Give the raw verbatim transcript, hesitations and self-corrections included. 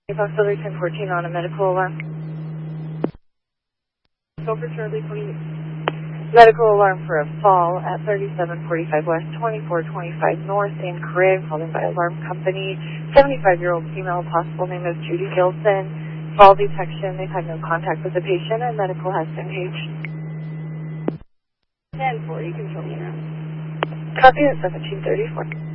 Auxiliary ten fourteen on a medical alarm. Go for Charlie, please. Medical alarm for a fall at thirty-seven forty-five West, twenty-four twenty-five North in Craig, called in by alarm company. seventy-five-year-old female, possible name of Judy Gilson. Fall detection, they've had no contact with the patient, and medical has been paged. ten forty, control me now. Copy at seventeen thirty-four.